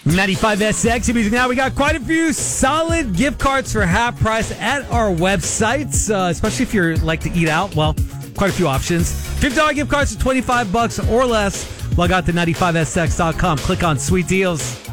95SX Music Now. We got quite a few solid gift cards for half price at our websites, especially if you like to eat out. Well, quite a few options. $50 gift cards for $25 or less. Log out to 95SX.com. Click on Sweet Deals.